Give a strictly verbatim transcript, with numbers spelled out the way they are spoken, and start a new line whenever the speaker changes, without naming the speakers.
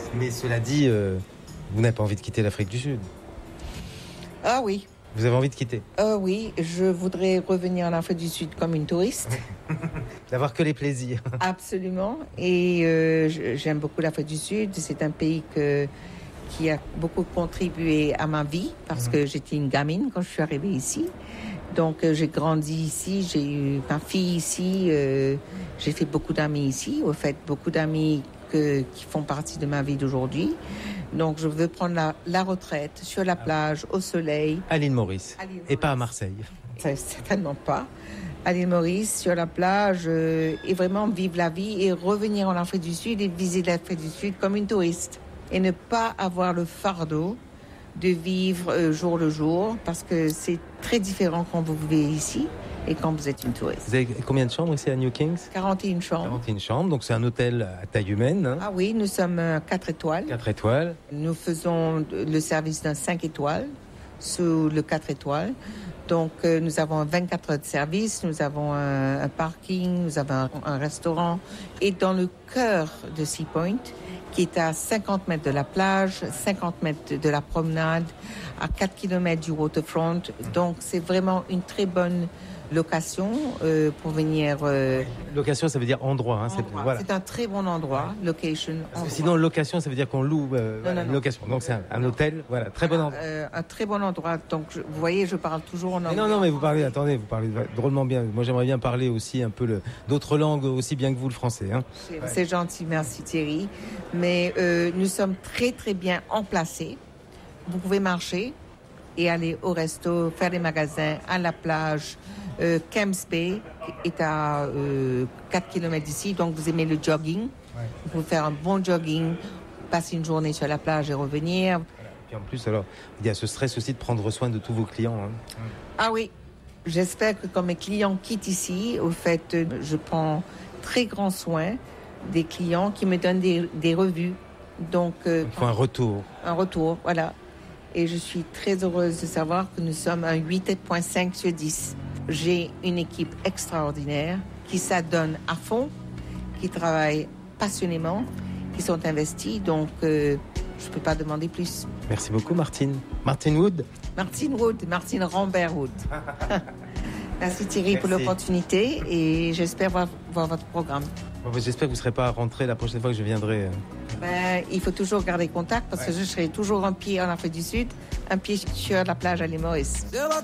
Mais cela dit, euh, vous n'avez pas envie de quitter l'Afrique du Sud.
Ah oui.
Vous avez envie de quitter?
Ah oui, je voudrais revenir en Afrique du Sud comme une touriste.
D'avoir que les plaisirs.
Absolument. Et euh, j'aime beaucoup l'Afrique du Sud. C'est un pays que, qui a beaucoup contribué à ma vie parce mmh. que j'étais une gamine quand je suis arrivée ici. Donc euh, j'ai grandi ici, j'ai eu ma fille ici, euh, j'ai fait beaucoup d'amis ici. Au fait, beaucoup d'amis que, qui font partie de ma vie d'aujourd'hui. Donc, je veux prendre la, la retraite sur la plage, au soleil.
À l'île Maurice. À l'île Maurice. Et pas à Marseille.
Ça, certainement pas. À l'île Maurice, sur la plage, euh, et vraiment vivre la vie et revenir en Afrique du Sud et visiter l'Afrique du Sud comme une touriste. Et ne pas avoir le fardeau de vivre euh, jour le jour, parce que c'est très différent quand vous vivez ici et quand vous êtes une touriste.
Vous avez combien de chambres ici à New Kings?
quarante et une chambres.
quarante et une chambres, donc c'est un hôtel à taille humaine. Hein.
Ah oui, nous sommes quatre étoiles.
quatre étoiles.
Nous faisons le service d'un cinq étoiles sous le quatre étoiles. Donc euh, nous avons vingt-quatre heures de service, nous avons un, un parking, nous avons un, un restaurant. Et dans le cœur de Sea Point, qui est à cinquante mètres de la plage, cinquante mètres de la promenade, à quatre kilomètres du waterfront. Donc c'est vraiment une très bonne location euh, pour venir... Euh...
Location, ça veut dire endroit. Hein,
endroit. C'est, voilà. C'est un très bon endroit, location.
Parce que sinon, location, ça veut dire qu'on loue euh, non, voilà, non, une location. Donc c'est un, un hôtel, voilà, très voilà, bon endroit.
Euh, un très bon endroit. Donc je, vous voyez, je parle toujours en anglais.
Mais non, non, mais vous parlez, attendez, vous parlez drôlement bien. Moi, j'aimerais bien parler aussi un peu le, d'autres langues aussi bien que vous, le français. Hein.
C'est, c'est gentil, merci Thierry. Mais euh, nous sommes très, très bien emplacés. Vous pouvez marcher et aller au resto, faire des magasins, à la plage. Euh, Camps Bay est à euh, quatre kilomètres d'ici, donc vous aimez le jogging. Ouais. Vous pouvez faire un bon jogging, passer une journée sur la plage et revenir.
Et puis en plus, alors, il y a ce stress aussi de prendre soin de tous vos clients. Hein.
Ah oui, j'espère que quand mes clients quittent ici, au fait, je prends très grand soin des clients qui me donnent des, des revues. Donc, euh,
il faut un retour.
Un retour, voilà. Et je suis très heureuse de savoir que nous sommes un huit virgule cinq sur dix. J'ai une équipe extraordinaire qui s'adonne à fond, qui travaille passionnément, qui sont investis. Donc, euh, je ne peux pas demander plus.
Merci beaucoup, Martine. Martine Wood.
Martine Wood, Martine Rambert Wood. Merci Thierry Merci. Pour l'opportunité et j'espère voir, voir votre programme.
Bon, j'espère que vous ne serez pas rentré la prochaine fois que je viendrai.
Ben, il faut toujours garder contact parce ouais. que je serai toujours un pied en Afrique du Sud, un pied sur la plage à l'île Maurice.